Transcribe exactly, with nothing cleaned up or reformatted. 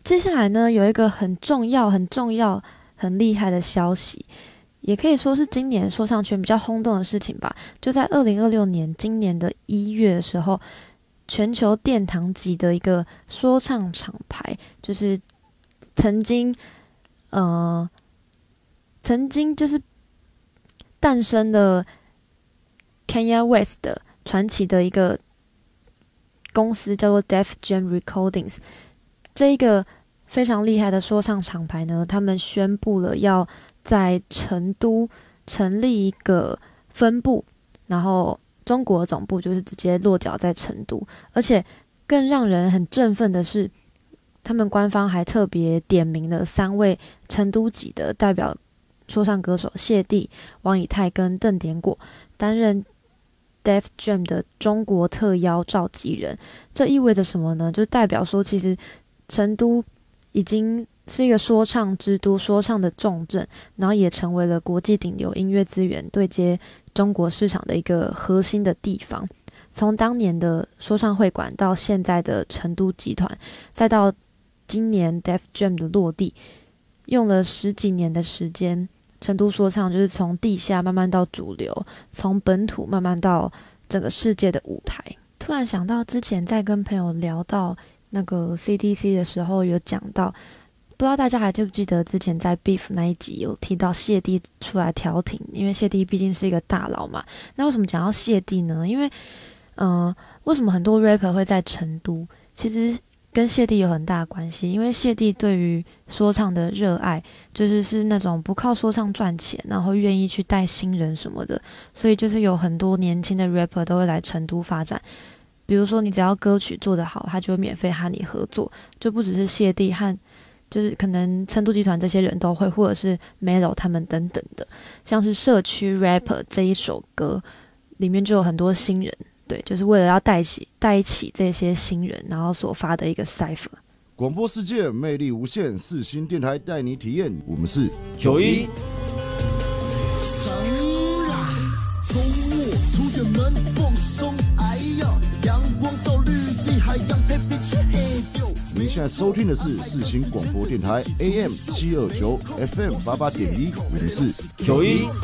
接下来呢，有一个很重要、很重要、很厉害的消息，也可以说是今年说唱圈比较轰动的事情吧。就在二零二六年今年的一月的时候，全球殿堂级的一个说唱厂牌，就是曾经呃曾经就是诞生的 Kanye West 的传奇的一个公司叫做 Def Jam Recordings。这一个非常厉害的说唱厂牌呢，他们宣布了要在成都成立一个分部，然后中国总部就是直接落脚在成都。而且更让人很振奋的是，他们官方还特别点名了三位成都籍的代表说唱歌手谢帝、王以太跟邓典果担任 Def Jam 的中国特邀召集人。这意味着什么呢？就代表说其实成都已经是一个说唱之都，说唱的重镇，然后也成为了国际顶流音乐资源对接中国市场的一个核心的地方。从当年的说唱会馆到现在的成都集团，再到今年 Def Jam 的落地，用了十几年的时间，成都说唱就是从地下慢慢到主流，从本土慢慢到整个世界的舞台。突然想到之前在跟朋友聊到那个 C D C 的时候，有讲到，不知道大家还记不记得之前在 Beef 那一集有提到谢帝出来调停，因为谢帝毕竟是一个大佬嘛。那为什么讲到谢帝呢？因为嗯、呃，为什么很多 rapper 会在成都？其实跟谢帝有很大的关系，因为谢帝对于说唱的热爱，就是是那种不靠说唱赚钱，然后愿意去带新人什么的，所以就是有很多年轻的 rapper 都会来成都发展。比如说你只要歌曲做得好，他就会免费和你合作，就不只是谢帝和就是可能成都集团这些人都会，或者是 Melo 他们等等的。像是社区 rapper 这一首歌里面就有很多新人，对，就是为了要带起带一起这些新人，然后所发的一个 cipher。 广播世界魅力无限，四星电台带你体验。我们是九一。 从我出远门放松，哎呀，阳光照绿地，海洋陪彼此。 您现在收听的是四星广播电台 A M 七二九 F M 八八点一，我们是九一。